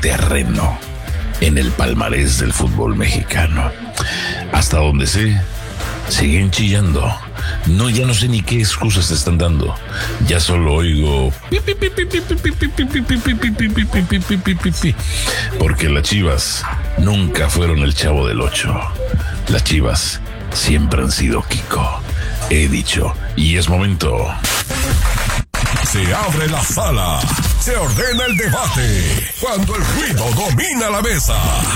terreno en el palmarés del fútbol mexicano. Hasta donde sé, siguen chillando. No, ya no sé ni qué excusas te están dando. Ya solo oigo porque las Chivas nunca fueron el Chavo del Ocho. Las Chivas siempre han sido Kiko. He dicho, y es momento. Se abre la sala, se ordena el debate, cuando el ruido domina la mesa.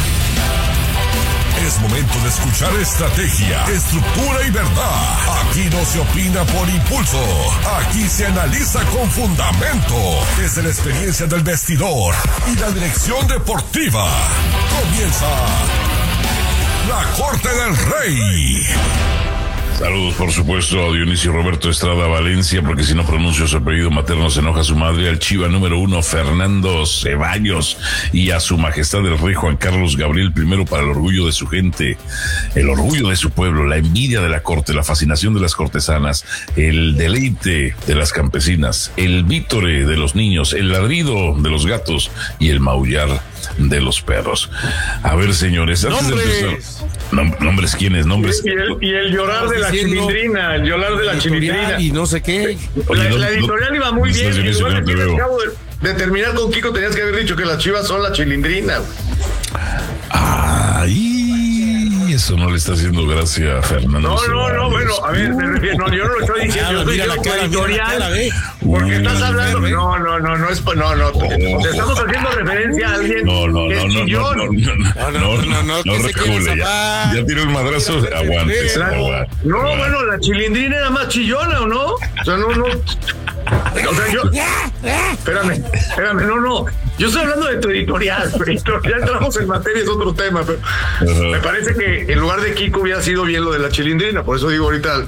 Es momento de escuchar estrategia, estructura y verdad. Aquí no se opina por impulso, aquí se analiza con fundamento, desde la experiencia del vestidor y la dirección deportiva. Comienza la Corte del Rey. Saludos, por supuesto, a Dionisio Roberto Estrada Valencia, porque si no pronuncio su apellido materno se enoja su madre, al Chiva número 1, Fernando Ceballos, y a su majestad el rey Juan Carlos Gabriel I, para el orgullo de su gente, el orgullo de su pueblo, la envidia de la corte, la fascinación de las cortesanas, el deleite de las campesinas, el vítore de los niños, el ladrido de los gatos y el maullar de los perros. A ver, señores, antes de empezar, nombres quiénes, nombres. Y el llorar de la chilindrina, el llorar de la chilindrina. Y no sé qué. La editorial iba muy bien. De terminar con Kiko tenías que haber dicho que las Chivas son la chilindrina. Ay, eso no le está haciendo gracia a Fernando. No, bueno, a ver, me refiero, no, yo no lo estoy diciendo, yo estoy diciendo editorial, porque estás hablando, no es, te estamos haciendo referencia a alguien que es chillón. No recule, ya tiró el madrazo, aguante. Bueno, la chilindrina era más chillona, ¿o no? O sea, o sea, yo... Espérame, no. Yo estoy hablando de tu editorial, ya entramos en materia, es otro tema, pero me parece que en lugar de Kiko hubiera sido bien lo de la chilindrina, por eso digo ahorita,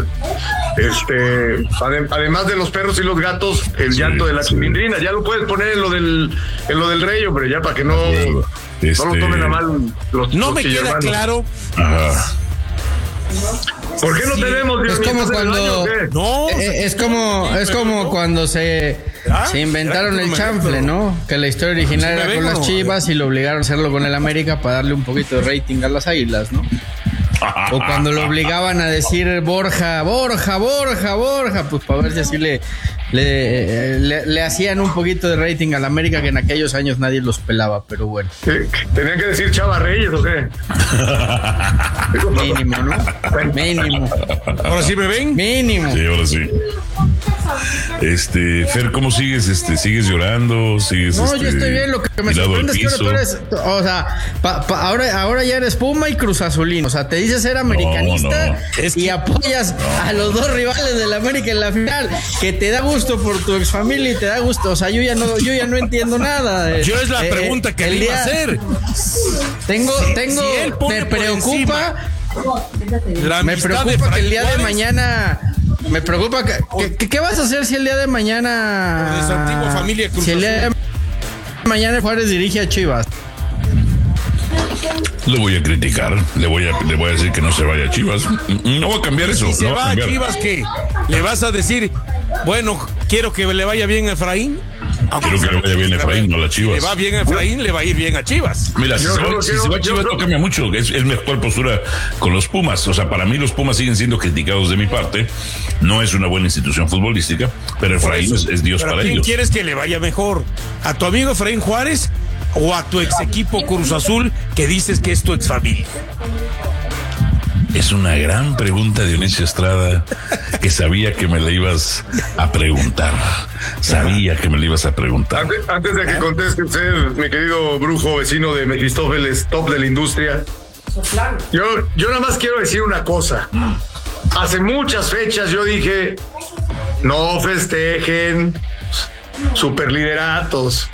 además de los perros y los gatos, el llanto de la chilindrina, ya lo puedes poner en lo del rey, hombre, ya para que no lo tomen a mal los No me queda claro. Ajá. ¿Por qué no tenemos? Es como cuando es como cuando se inventaron el chanfle, ¿no? Que la historia original era con las Chivas y lo obligaron a hacerlo con el América para darle un poquito de rating a las Águilas, ¿no? O cuando lo obligaban a decir Borja, pues para ver si así le hacían un poquito de rating al América, que en aquellos años nadie los pelaba, pero bueno. ¿Tenían que decir Chava Reyes o qué? Mínimo, ¿no? Mínimo. ¿Ahora sí me ven? Mínimo. Sí, ahora sí. Fer, ¿cómo sigues? ¿Sigues llorando? ¿Sigues? No, yo estoy bien. Lo que me sorprende es que ahora tú eres, o sea, ahora ya eres Puma y Cruz Azulino. O sea, te dices ser americanista y apoyas a los dos rivales del América en la final, que te da gusto por tu exfamilia y te da gusto. O sea, yo ya no entiendo nada. Yo es la pregunta que le iba a hacer. Me preocupa. Me preocupa que el día de mañana. Me preocupa ¿qué vas a hacer si el día de mañana? De su antigua familia Cruz Azul. Si el día de mañana Juárez dirige a Chivas. Lo voy a criticar, le voy a decir que no se vaya a Chivas. No va a cambiar eso. Si se va a Chivas, ¿qué? ¿Le vas a decir, bueno, quiero que le vaya bien a Efraín? Quiero que le vaya bien a Efraín, no a las Chivas. Si le va bien a Efraín, le va a ir bien a Chivas. Mira, si se va a Chivas no cambia mucho. Es mejor postura con los Pumas. O sea, para mí los Pumas siguen siendo criticados de mi parte. No es una buena institución futbolística, pero Efraín es Dios para ellos. ¿Quién quieres que le vaya mejor? ¿A tu amigo Efraín Juárez o a tu ex equipo Cruz Azul, que dices que es tu ex familia? Es una gran pregunta, Dionisio Estrada, que sabía que me la ibas a preguntar. Antes de que conteste usted, mi querido brujo vecino de Mefistófeles, top de la industria, yo nada más quiero decir una cosa. Hace muchas fechas yo dije, no festejen superlideratos,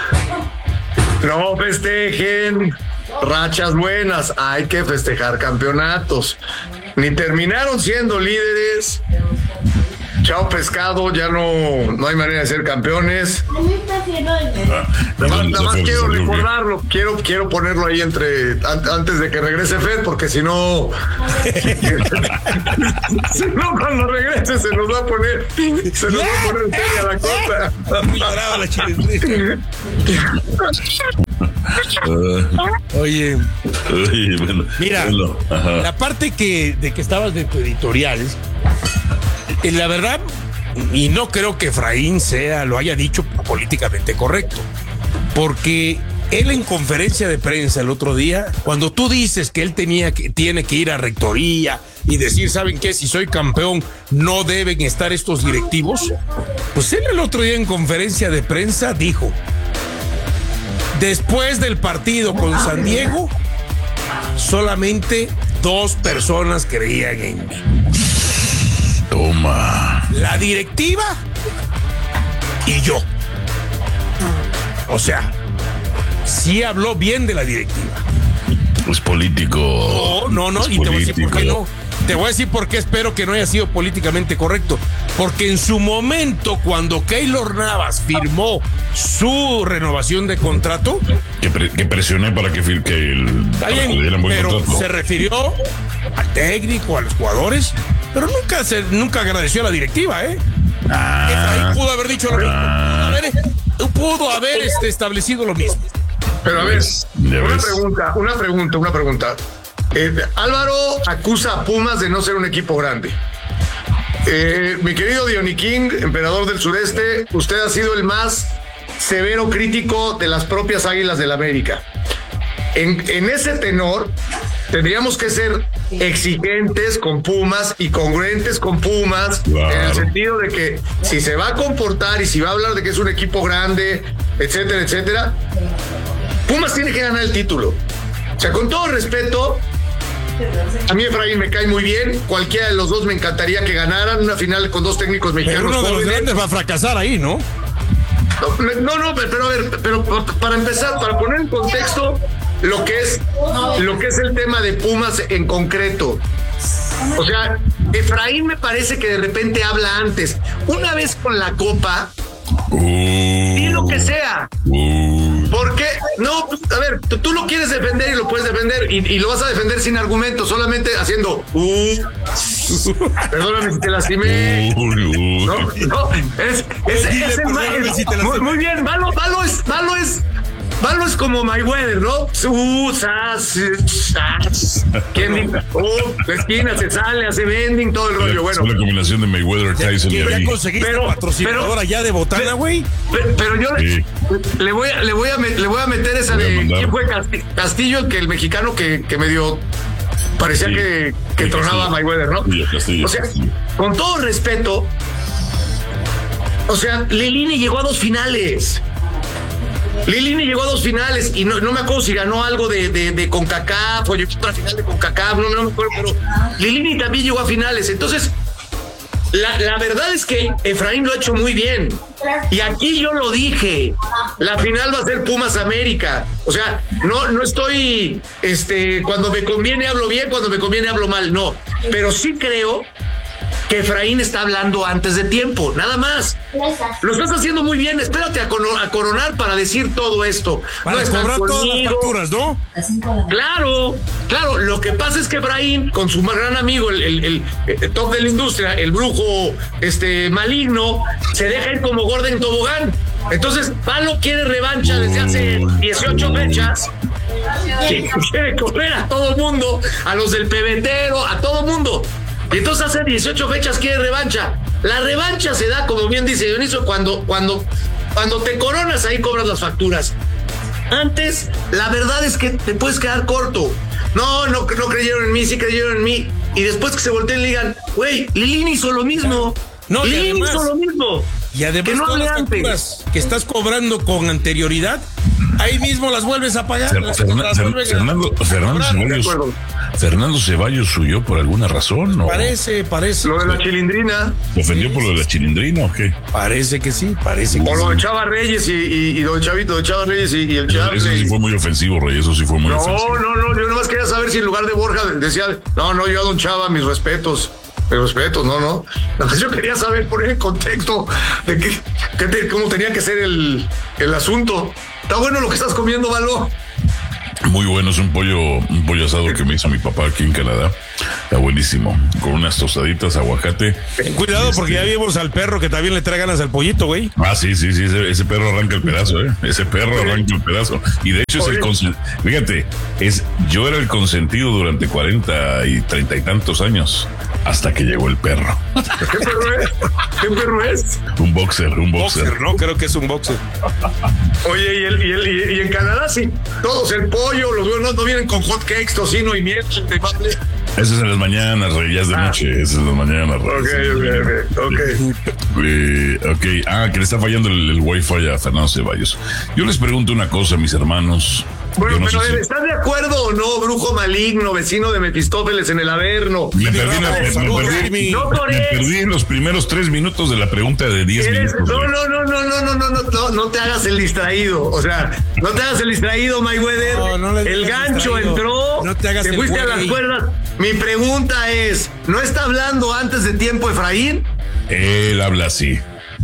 no festejen rachas buenas, hay que festejar campeonatos. Ni terminaron siendo líderes. Chao pescado, ya no hay manera de ser campeones. Nada más quiero recordarlo, quiero ponerlo ahí antes de que regrese Fed, porque si no cuando regrese se nos va a poner seria la cosa. Oye, bueno, mira, la parte de que estabas de tu editorial, la verdad, y no creo que Efraín lo haya dicho políticamente correcto, porque él en conferencia de prensa el otro día, cuando tú dices que él tiene que ir a rectoría y decir, ¿saben qué? Si soy campeón, no deben estar estos directivos. Pues él el otro día en conferencia de prensa dijo, después del partido con San Diego, solamente 2 personas creían en mí. Toma. La directiva y yo. O sea, sí habló bien de la directiva. Es político. No, y te voy a decir por qué no. Te voy a decir por qué espero que no haya sido políticamente correcto. Porque en su momento, cuando Keylor Navas firmó su renovación de contrato, que presioné para que dieran buen pero contrato. Se refirió al técnico, a los jugadores, pero nunca agradeció a la directiva, Efraín pudo haber dicho lo mismo. Pudo haber establecido lo mismo. Pero a ver, una pregunta. Álvaro acusa a Pumas de no ser un equipo grande. Mi querido Diony King, emperador del sureste, usted ha sido el más severo crítico de las propias Águilas del América. En ese tenor, tendríamos que ser exigentes con Pumas y congruentes con Pumas, claro, en el sentido de que si se va a comportar y si va a hablar de que es un equipo grande, etcétera, etcétera, Pumas tiene que ganar el título. O sea, con todo respeto, a mí Efraín me cae muy bien. Cualquiera de los dos me encantaría que ganaran una final con 2 técnicos mexicanos. Pero uno de los grandes va a fracasar ahí, ¿no? No, pero a ver, pero para empezar, para poner en contexto lo que es el tema de Pumas en concreto. O sea, Efraín me parece que de repente habla antes. Una vez con la Copa, y lo que sea. Porque, no, a ver, tú lo quieres defender y lo puedes defender y lo vas a defender sin argumentos, solamente haciendo perdóname si te lastimé. No, muy bien, Malo es como Mayweather, ¿no? ¿Quién? La esquina se sale, hace bending, todo el rollo. Bueno, es la combinación de Mayweather, Tyson y ya conseguiste patrocinador allá de botana, güey. Pero yo le voy a meter esa de quién fue Castillo, el mexicano que medio parecía que tronaba a Mayweather, ¿no? O sea, con todo respeto, o sea, Lilini llegó a 2 finales. Y no me acuerdo si ganó algo de CONCACAF o llegó a otra final de CONCACAF, no me acuerdo, pero Lilini también llegó a finales. Entonces, la verdad es que Efraín lo ha hecho muy bien. Y aquí yo lo dije, la final va a ser Pumas América. O sea, no estoy, cuando me conviene hablo bien, cuando me conviene hablo mal, no. Pero sí creo que Efraín está hablando antes de tiempo, nada más. Lo estás haciendo muy bien, espérate a coronar para decir todo esto. Para cobrar todas las facturas, ¿no? Claro, lo que pasa es que Efraín, con su gran amigo, el top de la industria, el brujo maligno, se deja ir como gordo en tobogán. Entonces, Palo quiere revancha desde hace 18 fechas. Quiere correr a todo el mundo, a los del pebetero, a todo el mundo. Y entonces hace 18 fechas quiere revancha. La revancha se da, como bien dice Dionisio, cuando te coronas, ahí cobras las facturas. Antes, la verdad es que te puedes quedar corto. No creyeron en mí, sí creyeron en mí. Y después que se volteen y digan, güey, Lilini hizo lo mismo. Lilini hizo lo mismo. Y además que no todas las facturas que estás cobrando con anterioridad, ahí mismo las vuelves a pagar. Fernando Ceballos subió por alguna razón, ¿no? Parece. Lo de la chilindrina. ¿Se ofendió por lo de la chilindrina o qué? Parece que sí, parece que o lo de Chava Reyes y don Chavito de Chava Reyes y el Chava. Eso sí fue muy ofensivo, Reyes, eso sí fue muy ofensivo. No, yo nomás quería saber si en lugar de Borja decía, no, yo a don Chava, mis respetos, no. Yo quería saber, poner el contexto de cómo tenía que ser el asunto. Está bueno lo que estás comiendo, Valo. Muy bueno, es un pollo asado que me hizo mi papá aquí en Canadá. Está buenísimo. Con unas tostaditas, aguacate. Ten cuidado porque ya vimos al perro que también le trae ganas al pollito, güey. Ah, sí, ese perro arranca el pedazo, Ese perro arranca el pedazo. Y de hecho es el consentido. Fíjate, yo era el consentido durante 40 y 30 y tantos años. Hasta que llegó el perro. ¿Qué perro es? Un boxer. No, creo que es un boxer. Oye, y en Canadá sí, todos el pollo, los huevos no vienen con hot cakes, tocino y miel. Eso es en las mañanas, Rey, ya es de noche. Eso es en las mañanas, Rey. Ok. Que le está fallando el wifi a Fernando Ceballos. Yo les pregunto una cosa, mis hermanos. Bueno, pero ¿estás de acuerdo o no, brujo maligno, vecino de Mefistófeles en el Averno? Me perdí en los primeros 3 minutos de la pregunta de 10 minutos. No te hagas el distraído. O sea, no te hagas el distraído, Mayweather. El gancho entró, te fuiste a las cuerdas. Mi pregunta es, ¿no está hablando antes de tiempo Efraín? Él habla así.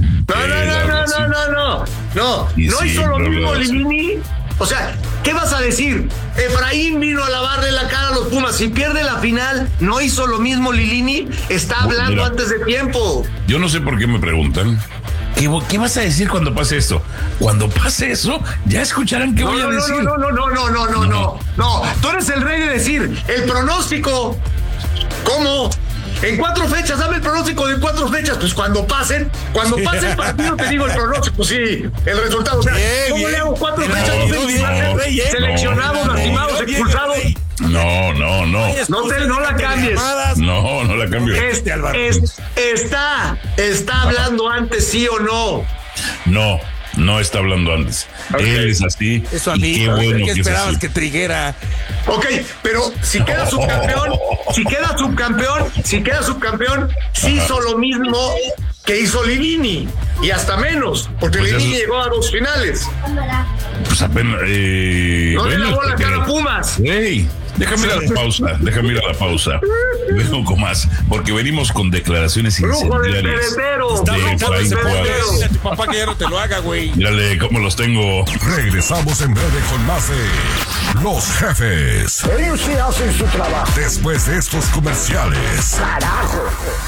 No hizo lo mismo Lilini. O sea, ¿qué vas a decir? Efraín vino a lavarle la cara a los Pumas. Si pierde la final, ¿no hizo lo mismo Lilini? Está hablando antes de tiempo. Yo no sé por qué me preguntan. ¿Qué vas a decir cuando pase esto? Cuando pase eso, ya escucharán qué voy a decir. No. Tú eres el rey de decir el pronóstico. ¿Cómo? En 4 fechas, dame el pronóstico de 4 fechas. Pues cuando pase el partido, te digo el pronóstico, sí, el resultado. O sea, ¿cómo le hago 4 fechas? Seleccionados, lastimados, expulsados. No. No la cambies. No la cambio. Está hablando antes, ¿sí o no? No está hablando antes. Él es así. Eso a mí. Qué bueno ¿Qué esperabas que triguera? Ok, pero si queda subcampeón, sí hizo lo mismo que hizo Lilini. Y hasta menos, porque pues Lilini llegó a 2 finales. Pues apenas. No le lavó la cara a Pumas. Déjame ir a la pausa. Vengo con más, porque venimos con declaraciones incendiarias. De Efraín Juárez. Dile a tu papá que ya no te lo haga, güey. Mírale cómo los tengo. Regresamos en breve con más de Los Jefes. Ellos sí hacen su trabajo. Después de estos comerciales. ¡Carajo!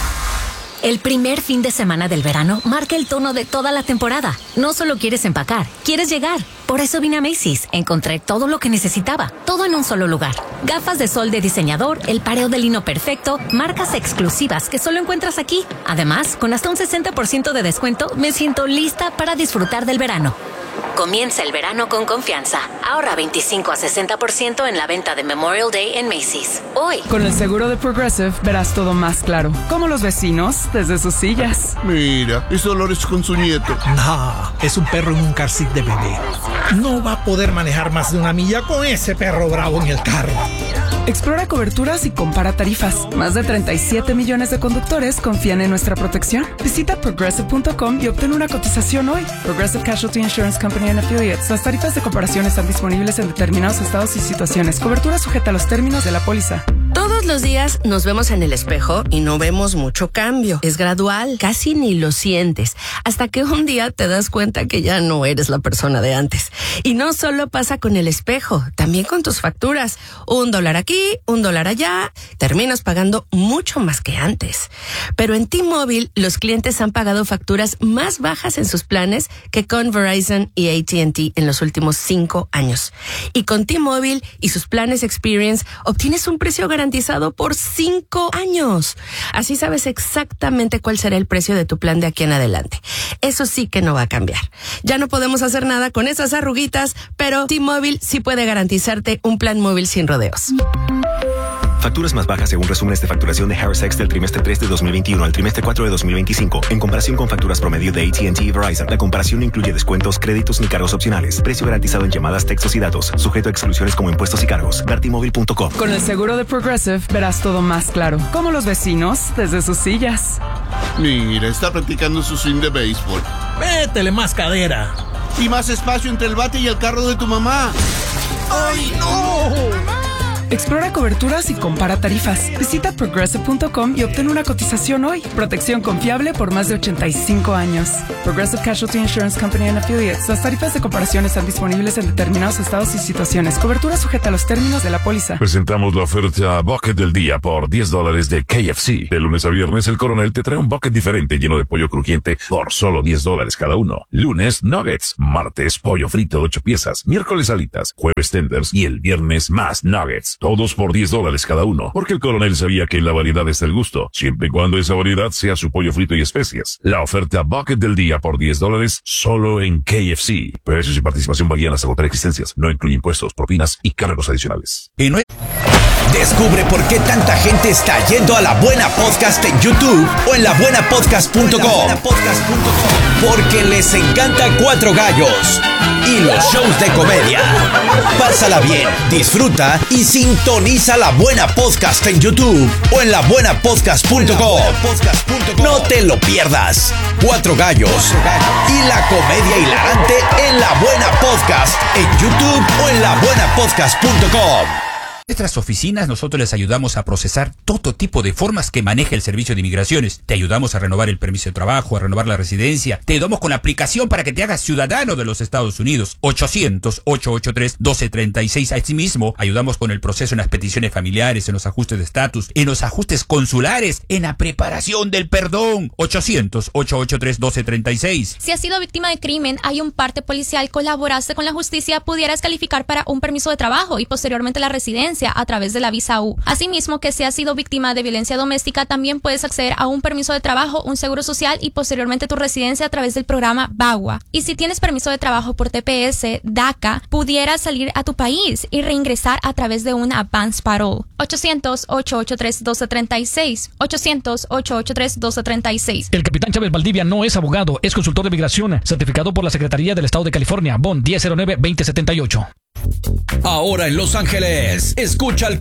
El primer fin de semana del verano marca el tono de toda la temporada. No solo quieres empacar, quieres llegar. Por eso vine a Macy's. Encontré todo lo que necesitaba, todo en un solo lugar. Gafas de sol de diseñador, el pareo de lino perfecto, marcas exclusivas que solo encuentras aquí. Además, con hasta un 60% de descuento, me siento lista para disfrutar del verano. Comienza el verano con confianza. Ahorra 25 a 60% en la venta de Memorial Day en Macy's. Hoy. Con el seguro de Progressive verás todo más claro. Como los vecinos desde sus sillas. Mira, es Dolores con su nieto. No, es un perro en un car seat de bebé. No va a poder manejar más de 1 milla con ese perro bravo en el carro. Explora coberturas y compara tarifas. Más de 37 millones de conductores confían en nuestra protección. Visita progressive.com y obtén una cotización hoy. Progressive Casualty Insurance Company and Affiliates. Las tarifas de comparación están disponibles en determinados estados y situaciones. Cobertura sujeta a los términos de la póliza. Todos los días nos vemos en el espejo y no vemos mucho cambio. Es gradual, casi ni lo sientes, hasta que un día te das cuenta que ya no eres la persona de antes. Y no solo pasa con el espejo, también con tus facturas. $1 aquí, $1 allá, terminas pagando mucho más que antes. Pero en T-Mobile, los clientes han pagado facturas más bajas en sus planes que con Verizon y AT&T en los últimos 5 años. Y con T-Mobile y sus planes Experience, obtienes un precio garantizado por 5 años. Así sabes exactamente cuál será el precio de tu plan de aquí en adelante. Eso sí que no va a cambiar. Ya no podemos hacer nada con esas arruguitas, pero T-Mobile sí puede garantizarte un plan móvil sin rodeos. Facturas más bajas según resúmenes de facturación de Harris X del trimestre 3 de 2021 al trimestre 4 de 2025. En comparación con facturas promedio de AT&T y Verizon, la comparación no incluye descuentos, créditos ni cargos opcionales. Precio garantizado en llamadas, textos y datos. Sujeto a exclusiones como impuestos y cargos. Vertimóvil.com. Con el seguro de Progressive verás todo más claro. Como los vecinos desde sus sillas. Mira, está practicando su swing de béisbol. Métele más cadera. Y más espacio entre el bate y el carro de tu mamá. ¡Ay, no! Explora coberturas y compara tarifas. Visita Progressive.com y obtén una cotización hoy. Protección confiable por más de 85 años. Progressive Casualty Insurance Company and Affiliates. Las tarifas de comparación están disponibles en determinados estados y situaciones. Cobertura sujeta a los términos de la póliza. Presentamos la oferta Bucket del día por $10 de KFC. De lunes a viernes, el Coronel te trae un bucket diferente lleno de pollo crujiente por solo $10 cada uno. Lunes, nuggets. Martes, pollo frito 8 piezas. Miércoles, alitas. Jueves, tenders. Y el viernes, más nuggets. Todos por $10 cada uno. Porque el Coronel sabía que en la variedad está el gusto, siempre y cuando esa variedad sea su pollo frito y especias. La oferta Bucket del día por $10 solo en KFC. Precios y participación varían hasta agotar existencias. No incluye impuestos, propinas y cargos adicionales. Descubre por qué tanta gente está yendo a La Buena Podcast en YouTube o en labuenapodcast.com. Porque les encanta Cuatro Gallos y los shows de comedia. Pásala bien, disfruta y sintoniza La Buena Podcast en YouTube o en labuenapodcast.com. No te lo pierdas. Cuatro Gallos y la comedia hilarante en La Buena Podcast en YouTube o en labuenapodcast.com. En nuestras oficinas nosotros les ayudamos a procesar todo tipo de formas que maneja el Servicio de Inmigraciones. Te ayudamos a renovar el permiso de trabajo, a renovar la residencia. Te ayudamos con la aplicación para que te hagas ciudadano de los Estados Unidos. 800-883-1236. Asimismo, ayudamos con el proceso en las peticiones familiares, en los ajustes de estatus, en los ajustes consulares, en la preparación del perdón. 800-883-1236. Si has sido víctima de crimen, hay un parte policial, colaboraste con la justicia, pudieras calificar para un permiso de trabajo y posteriormente la residencia a través de la visa U. Asimismo, que si has sido víctima de violencia doméstica, también puedes acceder a un permiso de trabajo, un seguro social y posteriormente tu residencia a través del programa VAWA. Y si tienes permiso de trabajo por TPS, DACA, pudieras salir a tu país y reingresar a través de una advance parole. 800-883-1236. 800-883-1236. El capitán Chávez Valdivia no es abogado, es consultor de migración, certificado por la Secretaría del Estado de California, BON 1009-2078. Ahora en Los Ángeles, escucha al